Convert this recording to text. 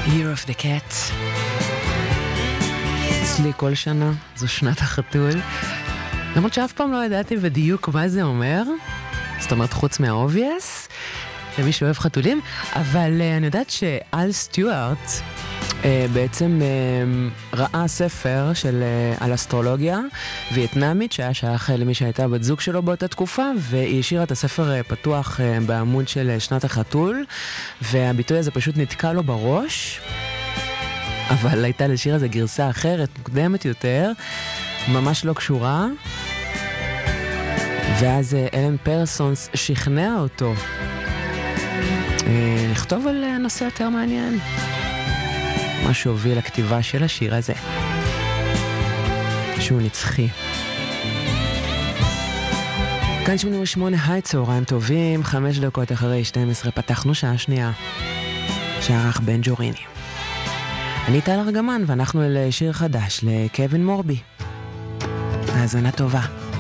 Year of the Cat. אצלי כל שנה זו שנת החתול. למרות שאף פעם לא ידעתי בדיוק מה זה אומר. זאת אומרת חוץ מהאובייס, למי שאוהב חתולים. אבל אני יודעת שאל סטיוארט בעצם ראה ספר על אסטרולוגיה וייטנאמית שהיה שייך למי שהייתה בת זוג שלו באותה תקופה, והיא השאירה את הספר פתוח בעמוד של שנת החתול, והביטוי הזה פשוט נתקע לו בראש. אבל הייתה לשיר הזה גרסה אחרת, מוקדמת יותר, ממש לא קשורה. ואז אלן פרסונס שכנע אותו לכתוב על נושא יותר מעניין, מה שהוביל לכתיבה של השיר הזה, שהוא נצחי. כאן 88, היי צהריים טובים, 5 דקות אחרי 12 פתחנו שעה שנייה, שערך בן ג'וריני. אני טל ארגמן ואנחנו אל שיר חדש לקווין מורבי. האזנה טובה.